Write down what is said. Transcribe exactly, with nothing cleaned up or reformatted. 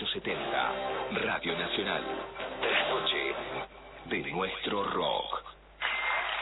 dieciocho setenta. Radio Nacional. La noche de nuestro rock.